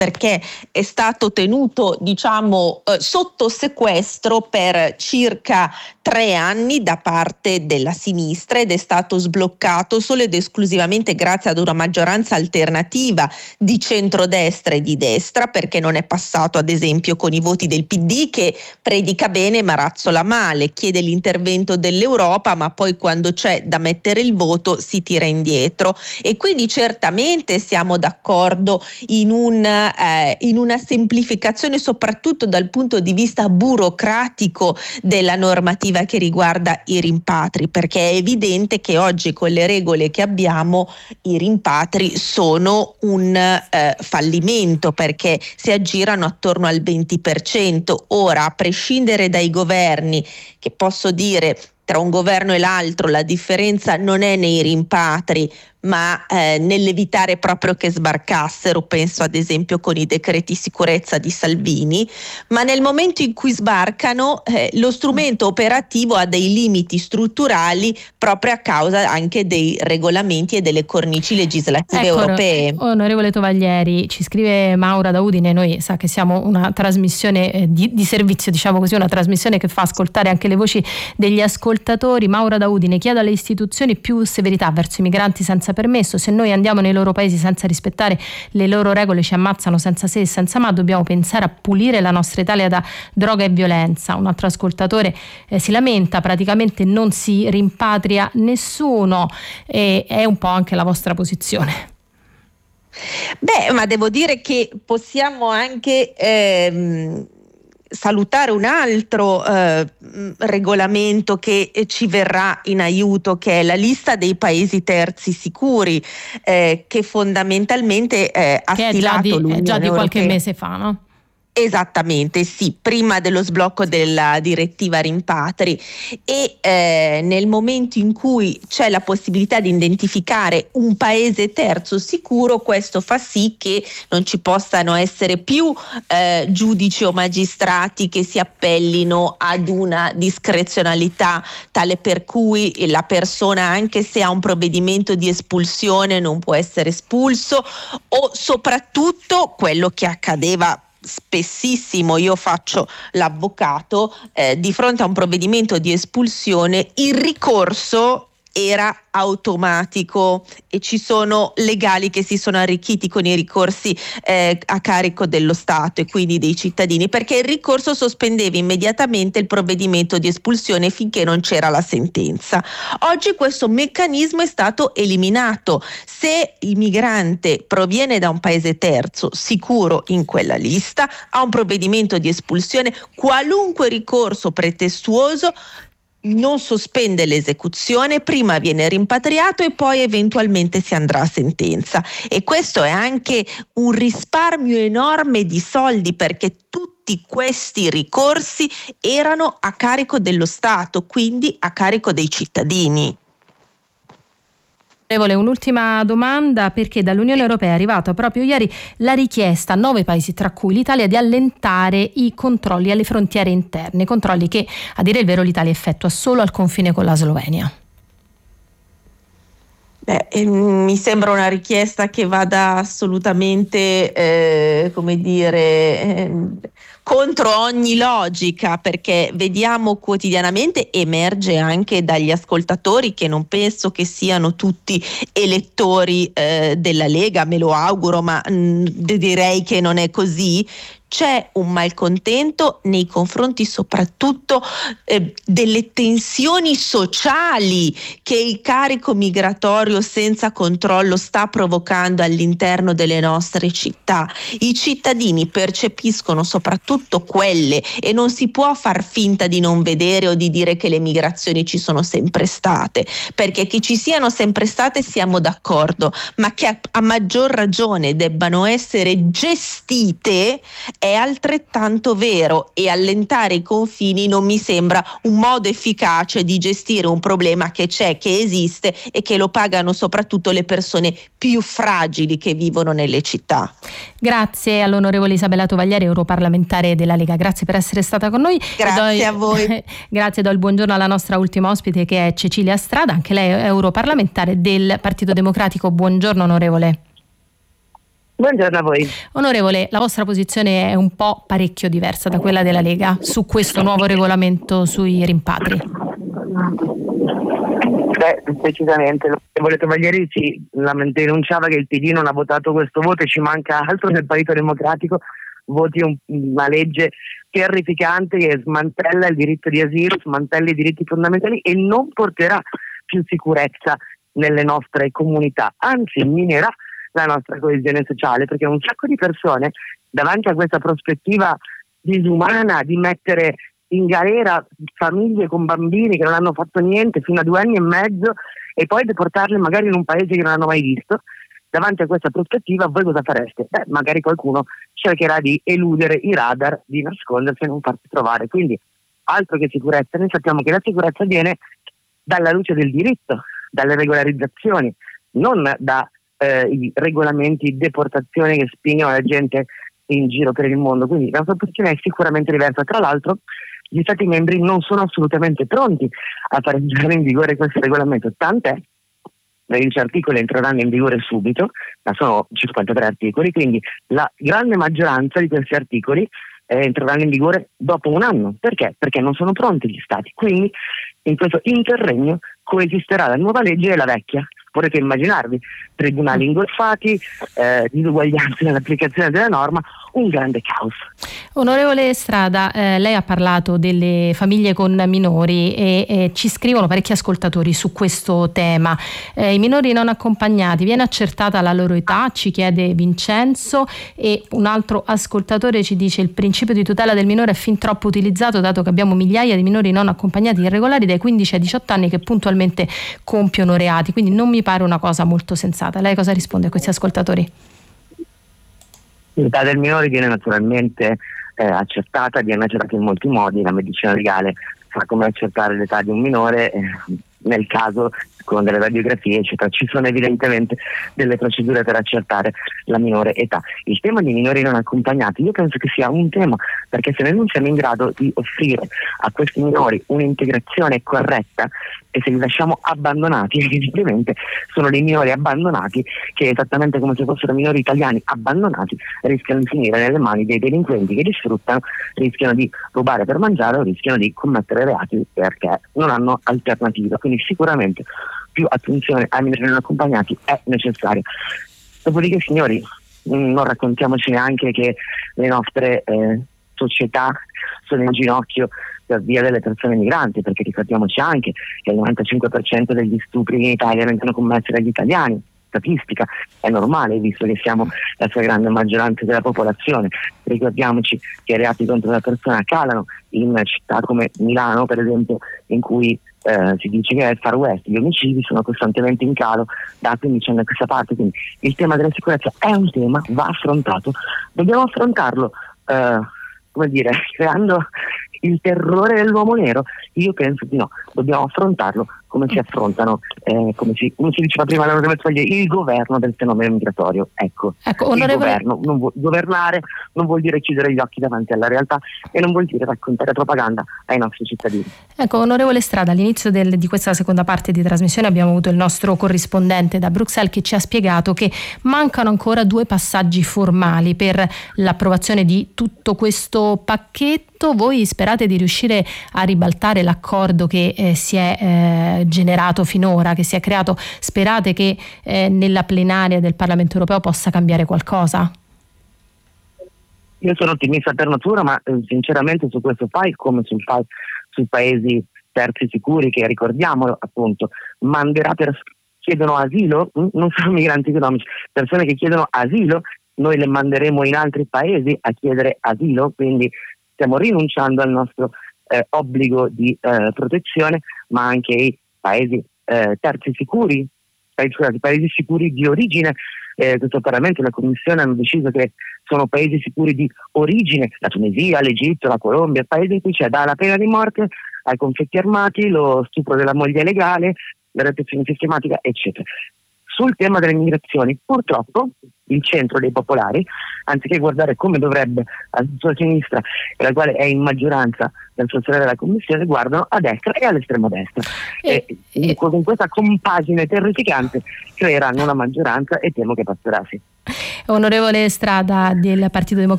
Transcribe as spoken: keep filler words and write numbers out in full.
perché è stato tenuto, diciamo, eh, sotto sequestro per circa tre anni da parte della sinistra ed è stato sbloccato solo ed esclusivamente grazie ad una maggioranza alternativa di centrodestra e di destra, perché non è passato ad esempio con i voti del P D, che predica bene ma razzola male, chiede l'intervento dell'Europa ma poi quando c'è da mettere il voto si tira indietro. E quindi certamente siamo d'accordo in un eh, in una semplificazione soprattutto dal punto di vista burocratico della normativa che riguarda i rimpatri, perché è evidente che oggi con le regole che abbiamo i rimpatri sono un eh, fallimento, perché si aggirano attorno al venti per cento. Ora, a prescindere dai governi, che posso dire tra un governo e l'altro la differenza non è nei rimpatri ma eh, nell'evitare proprio che sbarcassero, penso ad esempio con i decreti sicurezza di Salvini, ma nel momento in cui sbarcano eh, lo strumento operativo ha dei limiti strutturali proprio a causa anche dei regolamenti e delle cornici legislative ecco, europee. Onorevole Tovaglieri, ci scrive Maura da Udine, noi sa che siamo una trasmissione eh, di, di servizio, diciamo così, una trasmissione che fa ascoltare anche le voci degli ascoltatori. Maura da Udine: chiedo alle istituzioni più severità verso i migranti senza permesso. Se noi andiamo nei loro paesi senza rispettare le loro regole, ci ammazzano senza se e senza ma, dobbiamo pensare a pulire la nostra Italia da droga e violenza. Un altro ascoltatore eh, si lamenta, praticamente non si rimpatria nessuno, e è un po' anche la vostra posizione. Beh, ma devo dire che possiamo anche ehm, salutare un altro eh, regolamento che ci verrà in aiuto, che è la lista dei paesi terzi sicuri, eh, che fondamentalmente eh, ha che stilato è già di, l'Unione è già di qualche Europea. mese fa, no? Esattamente, sì, prima dello sblocco della direttiva rimpatri, e eh, nel momento in cui c'è la possibilità di identificare un paese terzo sicuro, questo fa sì che non ci possano essere più eh, giudici o magistrati che si appellino ad una discrezionalità tale per cui la persona, anche se ha un provvedimento di espulsione, non può essere espulso, o soprattutto quello che accadeva spessissimo, io faccio l'avvocato, eh, di fronte a un provvedimento di espulsione il ricorso era automatico e ci sono legali che si sono arricchiti con i ricorsi eh, a carico dello Stato e quindi dei cittadini, perché il ricorso sospendeva immediatamente il provvedimento di espulsione finché non c'era la sentenza. Oggi questo meccanismo è stato eliminato. Se il migrante proviene da un paese terzo sicuro in quella lista, ha un provvedimento di espulsione, qualunque ricorso pretestuoso non sospende l'esecuzione, prima viene rimpatriato e poi eventualmente si andrà a sentenza. E questo è anche un risparmio enorme di soldi, perché tutti questi ricorsi erano a carico dello Stato, quindi a carico dei cittadini. Un'ultima domanda, perché dall'Unione Europea è arrivata proprio ieri la richiesta a nove paesi, tra cui l'Italia, di allentare i controlli alle frontiere interne, controlli che a dire il vero l'Italia effettua solo al confine con la Slovenia. Beh, eh, mi sembra una richiesta che vada assolutamente, eh, come dire, eh, contro ogni logica, perché vediamo quotidianamente, emerge anche dagli ascoltatori, che non penso che siano tutti elettori eh, della Lega, me lo auguro, ma mh, direi che non è così. C'è un malcontento nei confronti soprattutto eh, delle tensioni sociali che il carico migratorio senza controllo sta provocando all'interno delle nostre città. I cittadini percepiscono soprattutto quelle, e non si può far finta di non vedere o di dire che le migrazioni ci sono sempre state, perché che ci siano sempre state siamo d'accordo, ma che a, a maggior ragione debbano essere gestite è altrettanto vero, e allentare i confini non mi sembra un modo efficace di gestire un problema che c'è, che esiste e che lo pagano soprattutto le persone più fragili che vivono nelle città. Grazie all'onorevole Isabella Tovaglieri, europarlamentare della Lega, grazie per essere stata con noi. Grazie do, a voi. Grazie, do il buongiorno alla nostra ultima ospite, che è Cecilia Strada, anche lei è europarlamentare del Partito Democratico. Buongiorno onorevole. Buongiorno a voi. Onorevole, la vostra posizione è un po' parecchio diversa da quella della Lega su questo nuovo regolamento sui rimpatri. Beh, precisamente, l'onorevole Tovaglieri ci denunciava che il P D non ha votato questo voto e ci manca altro nel Partito Democratico voti un, una legge terrificante che smantella il diritto di asilo, smantella i diritti fondamentali e non porterà più sicurezza nelle nostre comunità, anzi minerà la nostra coesione sociale, perché un sacco di persone davanti a questa prospettiva disumana di mettere in galera famiglie con bambini che non hanno fatto niente fino a due anni e mezzo e poi deportarli magari in un paese che non hanno mai visto, davanti a questa prospettiva voi cosa fareste? Beh, magari qualcuno cercherà di eludere i radar, di nascondersi e non farsi trovare. Quindi altro che sicurezza, noi sappiamo che la sicurezza viene dalla luce del diritto, dalle regolarizzazioni, non da eh, i regolamenti di deportazione che spingono la gente in giro per il mondo. Quindi la nostra posizione è sicuramente diversa. Tra l'altro gli Stati membri non sono assolutamente pronti a far entrare in vigore questo regolamento, tant'è quindici articoli entreranno in vigore subito, ma sono cinquantatré articoli, quindi la grande maggioranza di questi articoli eh, entreranno in vigore dopo un anno. Perché? Perché non sono pronti gli Stati. Quindi in questo interregno coesisterà la nuova legge e la vecchia. Potete immaginarvi tribunali ingolfati, eh, disuguaglianze nell'applicazione della norma, un grande caos. Onorevole Strada, eh, lei ha parlato delle famiglie con minori e eh, ci scrivono parecchi ascoltatori su questo tema. Eh, I minori non accompagnati, viene accertata la loro età, ci chiede Vincenzo, e un altro ascoltatore ci dice: il principio di tutela del minore è fin troppo utilizzato, dato che abbiamo migliaia di minori non accompagnati irregolari dai quindici ai diciotto anni che puntualmente compiono reati, quindi non mi pare una cosa molto sensata. Lei cosa risponde a questi ascoltatori? L'età del minore viene naturalmente eh, accertata, viene accertata in molti modi. La medicina legale sa come accertare l'età di un minore, eh, nel caso con delle radiografie eccetera. Ci sono evidentemente delle procedure per accertare la minore età. Il tema dei minori non accompagnati io penso che sia un tema, perché se noi non siamo in grado di offrire a questi minori un'integrazione corretta e se li lasciamo abbandonati, evidentemente sono dei minori abbandonati che, esattamente come se fossero minori italiani abbandonati, rischiano di finire nelle mani dei delinquenti che li sfruttano, rischiano di rubare per mangiare o rischiano di commettere reati perché non hanno alternativa. Quindi sicuramente più attenzione ai minori non accompagnati è necessaria. Dopodiché, signori, non raccontiamoci neanche che le nostre eh, società sono in ginocchio per via delle persone migranti, perché ricordiamoci anche che il novantacinque per cento degli stupri in Italia vengono commessi dagli italiani. Statistica, è normale visto che siamo la stragrande maggioranza della popolazione. Ricordiamoci che i reati contro la persona calano in città come Milano, per esempio, in cui eh, si dice che è il Far West, gli omicidi sono costantemente in calo da quindici anni a questa parte. Quindi il tema della sicurezza è un tema, va affrontato, dobbiamo affrontarlo eh, come dire, creando il terrore dell'uomo nero? Io penso di no, dobbiamo affrontarlo come si affrontano, eh, come, si, come si diceva prima, il governo del fenomeno migratorio. Ecco, ecco il onorevole... governo, non vu- governare non vuol dire chiudere gli occhi davanti alla realtà e non vuol dire raccontare propaganda ai nostri cittadini. Ecco, onorevole Strada, all'inizio del, di questa seconda parte di trasmissione abbiamo avuto il nostro corrispondente da Bruxelles che ci ha spiegato che mancano ancora due passaggi formali per l'approvazione di tutto questo pacchetto. Voi sperate di riuscire a ribaltare l'accordo che eh, si è eh, generato finora, che si è creato? Sperate che eh, nella plenaria del Parlamento europeo possa cambiare qualcosa? Io sono ottimista per natura, ma eh, sinceramente su questo file, come sul file sui paesi terzi sicuri, che ricordiamolo appunto manderà per chiedono asilo, mh? non sono migranti economici, persone che chiedono asilo, noi le manderemo in altri paesi a chiedere asilo, quindi stiamo rinunciando al nostro eh, obbligo di eh, protezione, ma anche i paesi eh, terzi sicuri, paesi, scusate, paesi sicuri di origine. Eh, questo Parlamento e la Commissione hanno deciso che sono paesi sicuri di origine, la Tunisia, l'Egitto, la Colombia, paesi in cui c'è dalla pena di morte ai conflitti armati, lo stupro della moglie legale, la repressione sistematica, eccetera. Sul tema delle migrazioni, purtroppo, il centro dei popolari, anziché guardare come dovrebbe la sua sinistra, la quale è in maggioranza nel sostenere la commissione, guardano a destra e all'estrema destra. E, e, e con questa compagine terrificante creeranno una maggioranza e temo che passerà, sì. Onorevole Strada del Partito Democratico